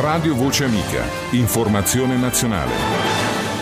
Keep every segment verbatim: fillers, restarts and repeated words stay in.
Radio Voce Amica. Informazione nazionale.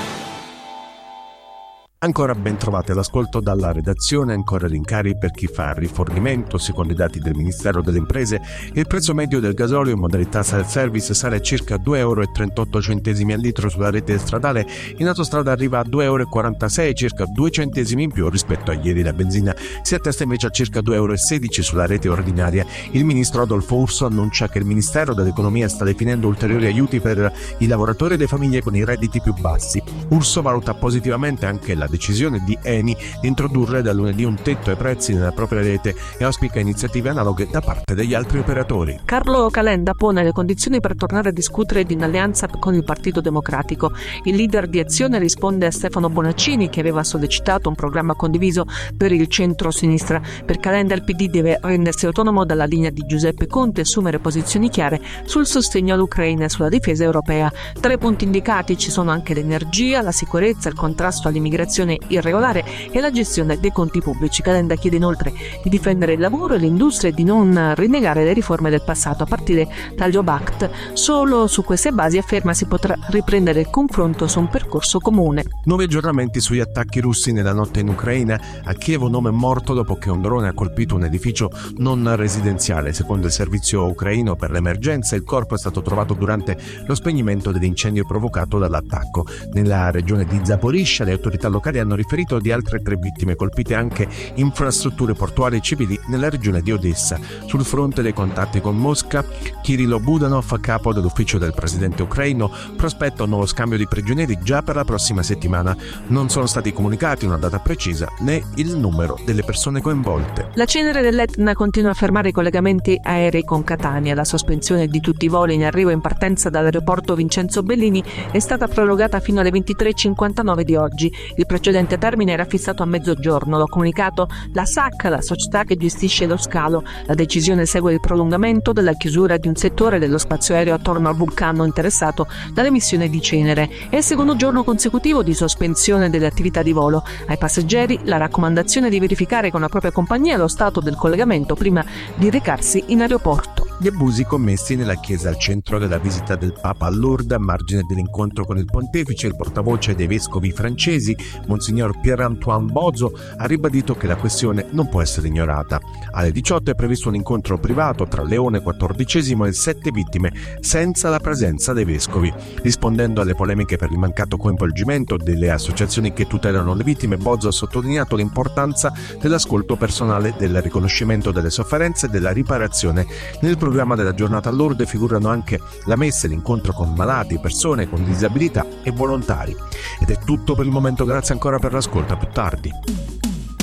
Ancora ben trovate all'ascolto dalla redazione. Ancora rincari per chi fa rifornimento. Secondo i dati del Ministero delle Imprese, il prezzo medio del gasolio in modalità self-service sale a circa due euro e trentotto centesimi al litro sulla rete stradale. In autostrada arriva a due euro e quarantasei, circa due centesimi in più rispetto a ieri. La benzina si attesta invece a circa due euro e sedici sulla rete ordinaria. Il ministro Adolfo Urso annuncia che il Ministero dell'Economia sta definendo ulteriori aiuti per i lavoratori e le famiglie con i redditi più bassi. Urso valuta positivamente anche la decisione di Eni di introdurre da lunedì un tetto ai prezzi nella propria rete e auspica iniziative analoghe da parte degli altri operatori. Carlo Calenda pone le condizioni per tornare a discutere di un'alleanza con il Partito Democratico. Il leader di Azione risponde a Stefano Bonaccini, che aveva sollecitato un programma condiviso per il centro-sinistra. Per Calenda il P D deve rendersi autonomo dalla linea di Giuseppe Conte e assumere posizioni chiare sul sostegno all'Ucraina e sulla difesa europea. Tra i punti indicati ci sono anche l'energia, la sicurezza, il contrasto all'immigrazione irregolare e la gestione dei conti pubblici. Calenda chiede inoltre di difendere il lavoro e l'industria e di non rinnegare le riforme del passato, a partire dal Job Act. Solo su queste basi, afferma, si potrà riprendere il confronto su un percorso comune. Nuovi aggiornamenti sugli attacchi russi nella notte in Ucraina. A Kiev un uomo è morto dopo che un drone ha colpito un edificio non residenziale. Secondo il servizio ucraino per l'emergenza, il corpo è stato trovato durante lo spegnimento dell'incendio provocato dall'attacco. Nella regione di Zaporizhzhia le autorità locali hanno riferito di altre tre vittime, colpite anche infrastrutture portuali e civili nella regione di Odessa. Sul fronte dei contatti con Mosca, Kirilo Budanov, capo dell'ufficio del presidente ucraino, prospetta un nuovo scambio di prigionieri già per la prossima settimana. Non sono stati comunicati una data precisa né il numero delle persone coinvolte. La cenere dell'Etna continua a fermare i collegamenti aerei con Catania. La sospensione di tutti i voli in arrivo e in partenza dall'aeroporto Vincenzo Bellini è stata prorogata fino alle ventitré e cinquantanove di oggi. Il precedente termine era fissato a mezzogiorno, l'ha comunicato la S A C, la società che gestisce lo scalo. La decisione segue il prolungamento della chiusura di un settore dello spazio aereo attorno al vulcano interessato dall'emissione di cenere. È il secondo giorno consecutivo di sospensione delle attività di volo. Ai passeggeri la raccomandazione di verificare con la propria compagnia lo stato del collegamento prima di recarsi in aeroporto. Gli abusi commessi nella chiesa al centro della visita del Papa a Lourdes, a margine dell'incontro con il pontefice, il portavoce dei vescovi francesi, Monsignor Pierre-Antoine Bozo, ha ribadito che la questione non può essere ignorata. Alle diciotto è previsto un incontro privato tra Leone quattordicesimo e sette vittime, senza la presenza dei vescovi. Rispondendo alle polemiche per il mancato coinvolgimento delle associazioni che tutelano le vittime, Bozo ha sottolineato l'importanza dell'ascolto personale, del riconoscimento delle sofferenze e della riparazione. Nel programma della giornata a Lourdes figurano anche la messa e l'incontro con malati, persone con disabilità e volontari. Ed è tutto per il momento, grazie ancora per l'ascolto, a più tardi.